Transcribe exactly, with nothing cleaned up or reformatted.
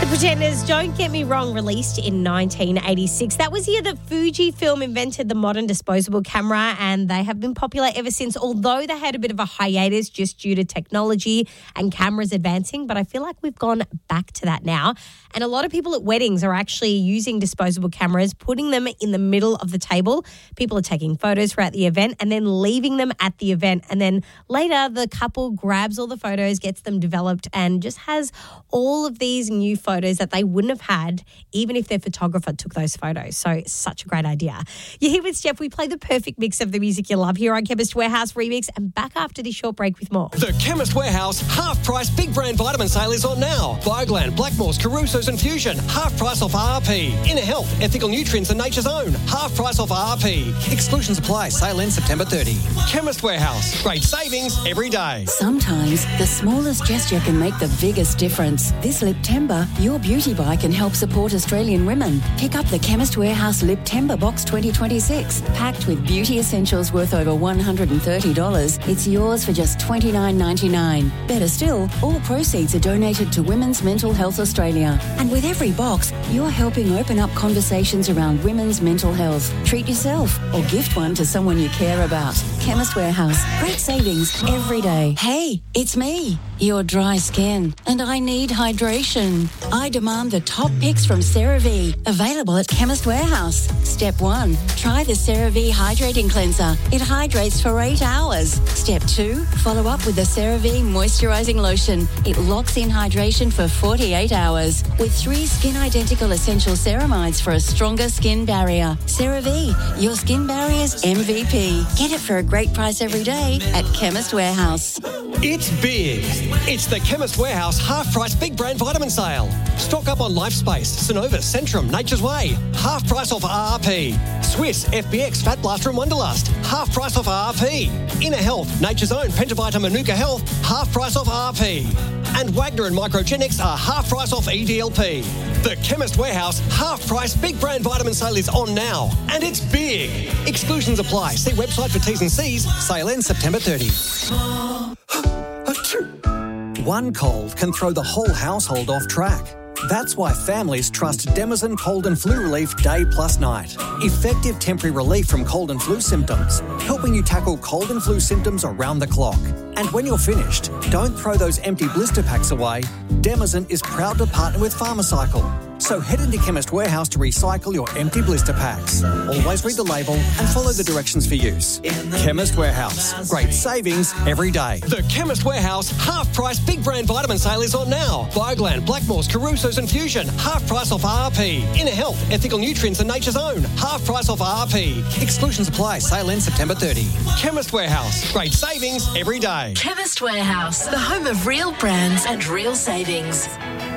Pretenders, Don't Get Me Wrong, released in nineteen eighty-six. That was the year that Fujifilm invented the modern disposable camera, and they have been popular ever since, although they had a bit of a hiatus just due to technology and cameras advancing. But I feel like we've gone back to that now. And a lot of people at weddings are actually using disposable cameras, putting them in the middle of the table. People are taking photos throughout the event and then leaving them at the event. And then later, the couple grabs all the photos, gets them developed, and just has all of these new photos that they wouldn't have had even if their photographer took those photos. So such a great idea. You're here with Steph. We play the perfect mix of the music you love here on Chemist Warehouse Remix, and back after this short break with more. The Chemist Warehouse half-price big brand vitamin sale is on now. Bioglan, Blackmores, Caruso's and Fusion, half price off R R P. Inner Health, Ethical Nutrients and Nature's Own, half price off R R P. Exclusions apply. Sale ends September thirtieth. Chemist Warehouse. Great savings every day. Sometimes the smallest gesture can make the biggest difference. This Liptember, your beauty buy can help support Australian women. Pick up the Chemist Warehouse Liptember Box twenty twenty-six. Packed with beauty essentials worth over one hundred thirty dollars, it's yours for just twenty-nine ninety-nine. Better still, all proceeds are donated to Women's Mental Health Australia. And with every box, you're helping open up conversations around women's mental health. Treat yourself or gift one to someone you care about. Chemist Warehouse. Great savings every day. Hey, it's me, your dry skin, and I need hydration. I demand the top picks from CeraVe, available at Chemist Warehouse. Step one, try the CeraVe Hydrating Cleanser. It hydrates for eight hours. Step two, follow up with the CeraVe Moisturizing Lotion. It locks in hydration for forty-eight hours with three skin-identical essential ceramides for a stronger skin barrier. CeraVe, your skin barrier's M V P. Get it for a great price every day at Chemist Warehouse. It's big. It's the Chemist Warehouse half-price big brand vitamin sale. Stock up on Lifespace, Synovus, Centrum, Nature's Way. Half price off R R P. Swiss, F B X, Fat Blaster and Wonderlust. Half price off R R P. Inner Health, Nature's Own, Pentavita, Manuka Health. Half price off R R P. And Wagner and Microgenics are half price off E D L P. The Chemist Warehouse half-price big brand vitamin sale is on now. And it's big. Exclusions apply. See website for T's and C's. Sale ends September thirtieth. One cold can throw the whole household off track. That's why families trust Demazen Cold and Flu Relief Day plus Night. Effective temporary relief from cold and flu symptoms, helping you tackle cold and flu symptoms around the clock. And when you're finished, don't throw those empty blister packs away. Demazen is proud to partner with Pharmacycle. So head into Chemist Warehouse to recycle your empty blister packs. Always read the label and follow the directions for use. Chemist Warehouse. Great savings every day. The Chemist Warehouse half-price big brand vitamin sale is on now. Bioglan, Blackmores, Caruso's and Fusion. Half price off R R P. Inner Health, Ethical Nutrients and Nature's Own. Half price off R R P. Exclusions apply. Sale ends September thirtieth. Chemist Warehouse. Great savings every day. Chemist Warehouse, the home of real brands and real savings.